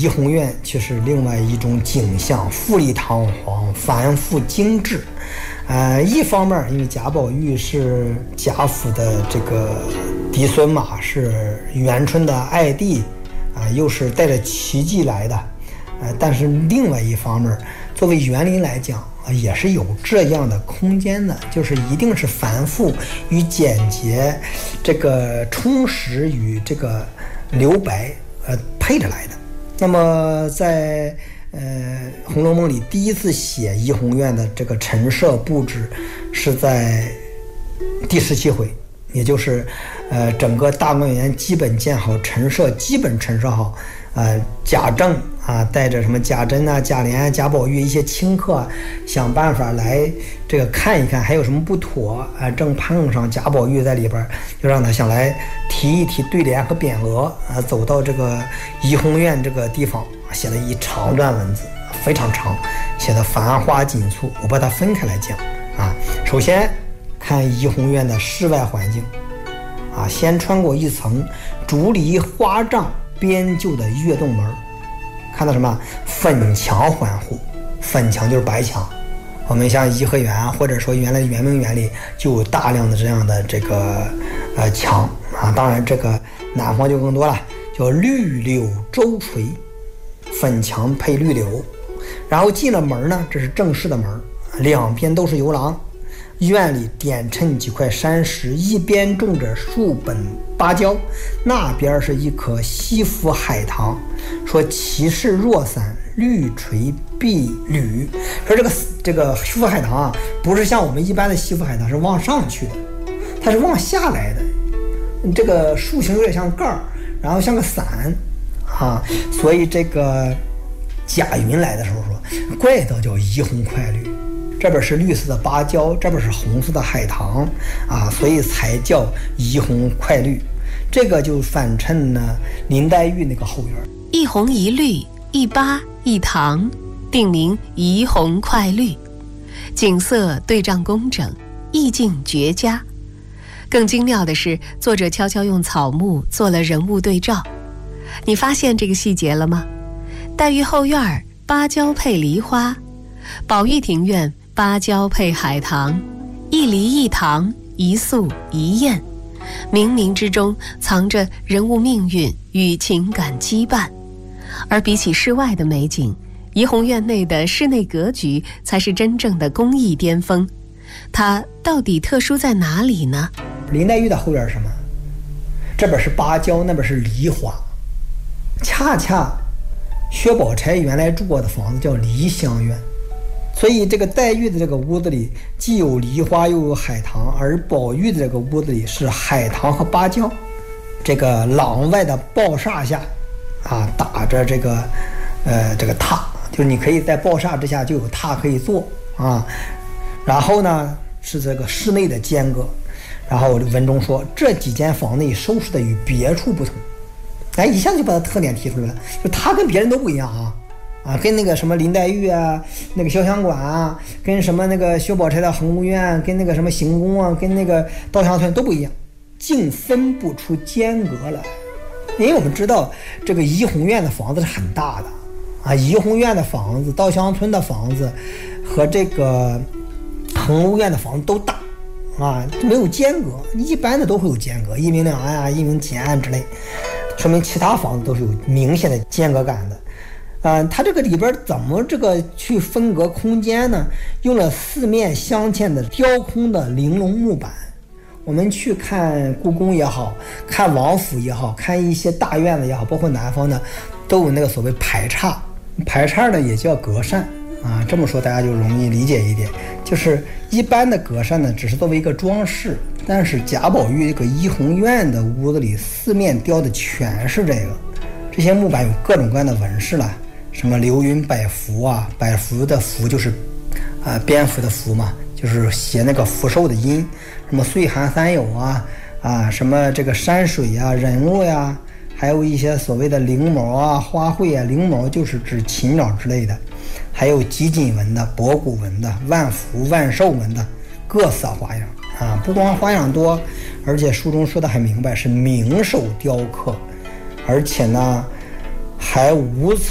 怡红院却是另外一种景象，富丽堂皇，繁复精致。一方面因为贾宝玉是贾府的这个嫡孙嘛，是元春的爱弟又是带着奇迹来的，但是另外一方面，作为园林来讲也是有这样的空间的，就是一定是繁复与简洁，这个充实与这个留白配着来的。那么在《红楼梦》里第一次写怡红院的这个陈设布置是在第17回，也就是整个大观园基本建好，基本陈设好，贾政带着什么贾珍贾琏贾宝玉一些亲客想办法来这个看一看还有什么不妥正碰上贾宝玉在里边，就让他想来提一提对联和匾额走到这个怡红院这个地方，写了一长段文字，非常长，写的繁花锦簇。我把它分开来讲首先看怡红院的室外环境先穿过一层竹篱花帐编就的跃动门，看到什么？粉墙环护，粉墙就是白墙。我们像颐和园或者说原来圆明园里就有大量的这样的这个墙当然这个南方就更多了，叫绿柳周垂，粉墙配绿柳。然后进了门呢，这是正式的门，两边都是游廊，院里点衬几块山石，一边种着数本芭蕉，那边是一棵西府海棠，说其势若伞，绿垂碧缕。说这个西府海棠不是像我们一般的西府海棠是往上去的，它是往下来的，这个树形有点像盖儿，然后像个伞所以这个贾云来的时候说，怪道叫怡红快绿，这边是绿色的芭蕉，这边是红色的海棠所以才叫怡红快绿。这个就反衬呢林黛玉那个后院， 一红一绿一芭一棠，定名怡红快绿，景色对仗工整，意境绝佳。更精妙的是，作者悄悄用草木做了人物对照。你发现这个细节了吗？黛玉后院芭蕉配梨花，宝玉庭院芭蕉配海棠，一梨一棠，一素一艳，冥冥之中藏着人物命运与情感羁绊。而比起室外的美景，怡红院内的室内格局才是真正的工艺巅峰。它到底特殊在哪里呢？ 林黛玉的后院是什么？这边是芭蕉，那边是梨花。恰恰薛宝钗原来住过的房子叫梨香院，所以这个黛玉的这个屋子里既有梨花又有海棠，而宝玉的这个屋子里是海棠和芭蕉。这个廊外的抱厦下打着这个榻，就是你可以在抱厦之下就有榻可以坐然后呢是这个室内的间隔。然后文中说这几间房内收拾的与别处不同，一下子就把它特点提出来了，就它跟别人都不一样跟那个什么林黛玉那个潇湘馆跟什么那个薛宝钗的恒芜院，跟那个什么行宫跟那个稻香村都不一样，竟分不出间隔来。因为我们知道这个怡红院的房子是很大的怡红院的房子、稻香村的房子和这个恒芜院的房子都大没有间隔，一般的都会有间隔，一明两暗一明几暗之类，说明其他房子都是有明显的间隔感的它这个里边怎么这个去分隔空间呢？用了四面镶嵌的雕空的玲珑木板。我们去看故宫也好，看王府也好，看一些大院子也好，包括南方的都有那个所谓排叉，排叉呢也叫隔扇这么说大家就容易理解一点，就是一般的隔扇呢只是作为一个装饰，但是贾宝玉这个怡红院的屋子里四面雕的全是这些木板有各种各样的纹饰了，什么流云百福百福的福就是蝙蝠的蝠嘛，就是写那个福寿的音，什么岁寒三友什么这个山水人物还有一些所谓的翎毛花卉翎毛就是指禽鸟之类的，还有极锦纹的、博古纹的、万福万寿纹的，各色花样不光花样多，而且书中说的很明白，是名手雕刻，而且呢还无